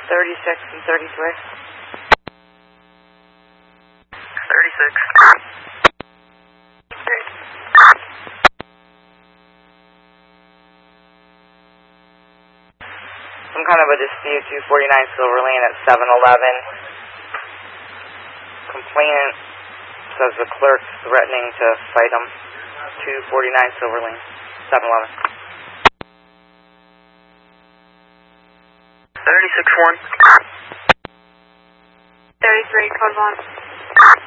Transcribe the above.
36 and 33. 36. Some kind of a dispute, 249 Silver Lane at 711. Complainant says the clerk threatening to fight him. 249 Silver Lane, 711. 36-1. 33, code 1.